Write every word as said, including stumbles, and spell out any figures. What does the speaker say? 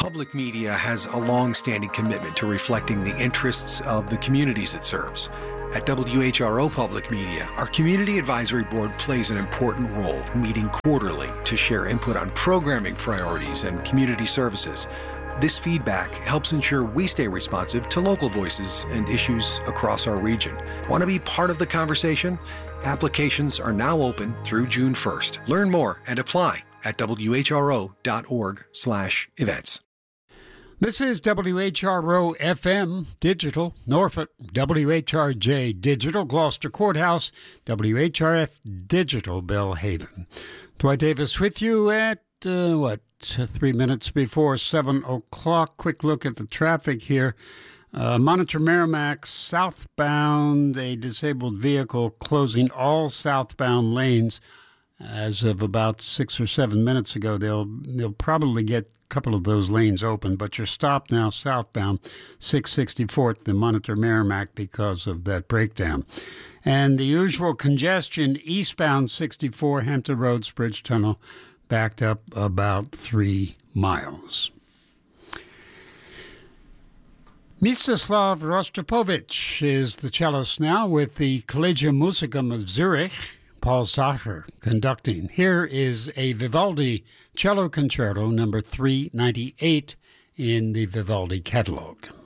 Public Media has a long-standing commitment to reflecting the interests of the communities it serves. At W H R O Public Media, our Community Advisory Board plays an important role, meeting quarterly to share input on programming priorities and community services. This feedback helps ensure we stay responsive to local voices and issues across our region. Want to be part of the conversation? Applications are now open through June first. Learn more and apply at W H R O dot org slash events. This is W H R O F M Digital, Norfolk, W H R J Digital, Gloucester Courthouse, W H R F Digital, Belhaven. Dwight Davis with you at, uh, what, three minutes before seven o'clock. Quick look at the traffic here. Uh, Monitor Merrimack southbound, a disabled vehicle closing all southbound lanes. As of about six or seven minutes ago, they'll they'll probably get a couple of those lanes open, but you're stopped now southbound six sixty-fourth, the Monitor Merrimack, because of that breakdown. And the usual congestion eastbound sixty-four, Hampton Roads Bridge Tunnel, backed up about three miles. Mstislav Rostropovich is the cellist now with the Collegium Musicum of Zurich. Paul Sacher conducting. Here is a Vivaldi cello concerto number three ninety-eight in the Vivaldi catalog.